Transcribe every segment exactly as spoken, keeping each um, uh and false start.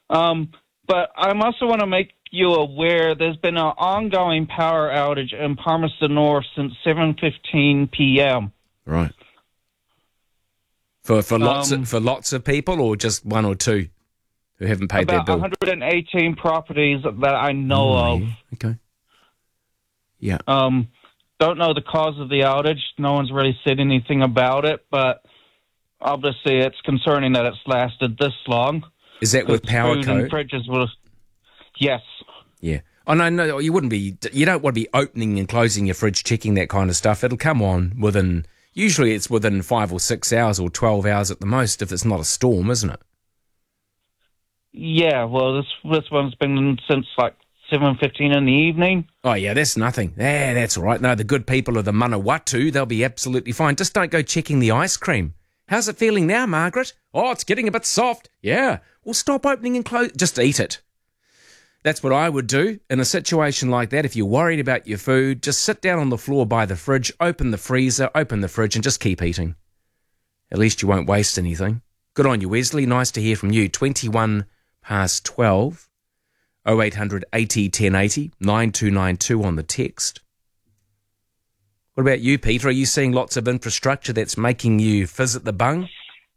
Um, but I also want to make you aware there's been an ongoing power outage in Palmerston North since seven fifteen p.m. Right. For for lots Um, of, for lots of people, or just one or two who haven't paid their About bill? one hundred eighteen properties that I know Oh, of. yeah. Okay. Yeah. Um, don't know the cause of the outage. No one's really said anything about it, but obviously it's concerning that it's lasted this long. Is that with Because food PowerCo? and fridges will... Yes. Yeah. Oh, no, no, you wouldn't be, you don't want to be opening and closing your fridge, checking that kind of stuff. It'll come on within, usually it's within five or six hours or twelve hours at the most if it's not a storm, isn't it? Yeah, well, this this one's been since like seven fifteen in the evening. Oh, yeah, that's nothing. Yeah, that's all right. No, the good people of the Manawatu, they'll be absolutely fine. Just don't go checking the ice cream. How's it feeling now, Margaret? Oh, it's getting a bit soft. Yeah. Well, stop opening and close. Just eat it. That's what I would do in a situation like that. If you're worried about your food, just sit down on the floor by the fridge, open the freezer, open the fridge, and just keep eating. At least you won't waste anything. Good on you, Wesley. Nice to hear from you. twenty-one past twelve. oh eight hundred eighty ten eighty. nine two nine two on the text. What about you, Peter? Are you seeing lots of infrastructure that's making you fizz at the bung?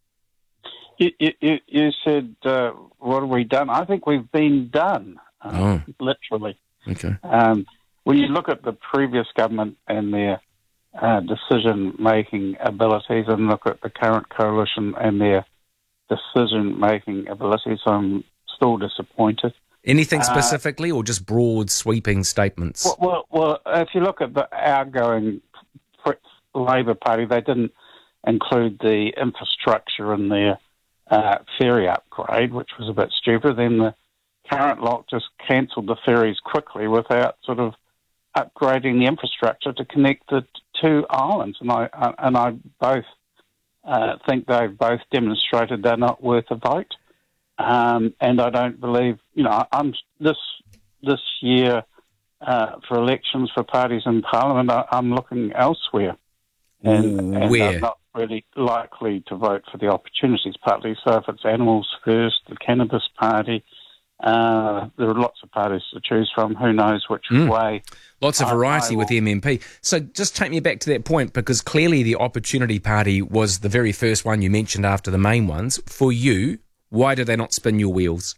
You, you, you said, uh, what have we done? I think we've been done, uh, Oh. literally. Okay. Um, when you look at the previous government and their uh, decision-making abilities and look at the current coalition and their decision-making abilities, I'm still disappointed. Anything Uh, specifically or just broad sweeping statements? Well, well, well if you look at the outgoing Labor Party, they didn't include the infrastructure in their uh, ferry upgrade, which was a bit stupid. Then the current lot just cancelled the ferries quickly without sort of upgrading the infrastructure to connect the two islands. And I and I both uh, think they've both demonstrated they're not worth a vote. Um, and I don't believe, you know, I'm this this year uh, for elections for parties in Parliament, I, I'm looking elsewhere, and, and Where? I'm not really likely to vote for the Opportunities Party. So if it's Animals First, the Cannabis Party, uh, there are lots of parties to choose from. Who knows which Mm. way? Lots of I- variety I with will- the M M P. So just take me back to that point, because clearly the Opportunity Party was the very first one you mentioned after the main ones. For you, why do they not spin your wheels?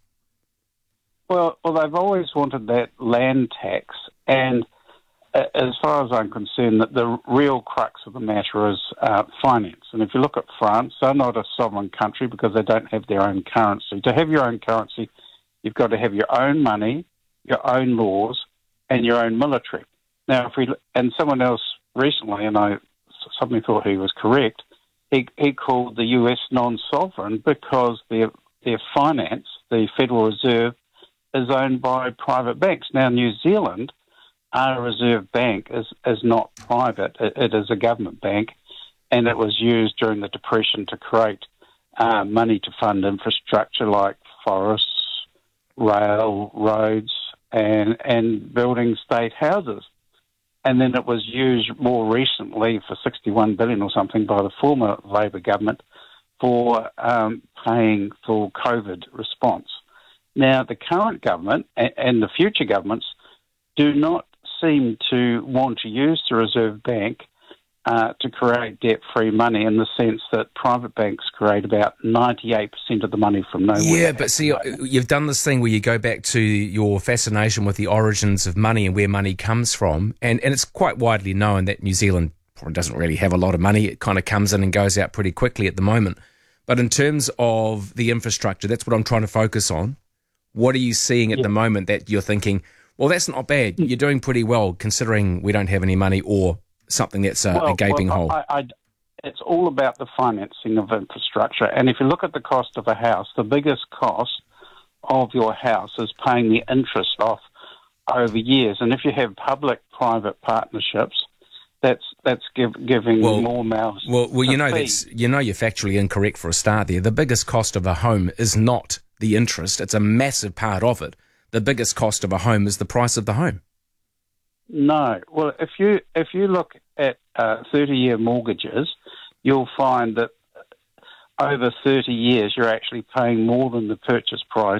Well, well, they've always wanted that land tax, and uh, as far as I'm concerned, that the real crux of the matter is uh, finance. And if you look at France, they're not a sovereign country because they don't have their own currency. To have your own currency, you've got to have your own money, your own laws, and your own military. Now, if we and someone else recently, and I suddenly thought he was correct, he he called the U S non-sovereign because their their finance, the Federal Reserve, is owned by private banks. Now, New Zealand, our Reserve Bank is is not private; it, it is a government bank, and it was used during the Depression to create uh, money to fund infrastructure like forests, rail, roads, and and building state houses. And then it was used more recently for sixty-one billion dollars or something by the former Labor government for um, paying for COVID response. Now, the current government and, and the future governments do not seem to want to use the Reserve Bank uh, to create debt-free money, in the sense that private banks create about ninety-eight percent of the money from nowhere. Yeah, but see, you've done this thing where you go back to your fascination with the origins of money and where money comes from, and, and it's quite widely known that New Zealand doesn't really have a lot of money. It kind of comes in and goes out pretty quickly at the moment. But in terms of the infrastructure, that's what I'm trying to focus on. What are you seeing at Yeah. the moment that you're thinking, well, that's not bad. You're doing pretty well considering we don't have any money, or something that's a, a gaping well, hole? I, I, it's all about the financing of infrastructure. And if you look at the cost of a house, the biggest cost of your house is paying the interest off over years. And if you have public-private partnerships, that's that's give, giving Well- more mouths. Well, well, to you know feed. that's you know you're factually incorrect for a start there. The biggest cost of a home is not the interest; it's a massive part of it. The biggest cost of a home is the price of the home. No. Well, if you if you look at uh, thirty-year mortgages, you'll find that over thirty years you're actually paying more than the purchase price